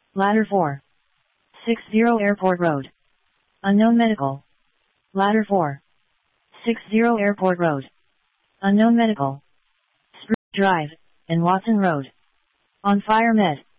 Ladder 4. 60 Airport Road. Unknown medical. Ladder 4. 60 Airport Road. Unknown medical. Spruce Drive, and Watson Road. On Fire Med.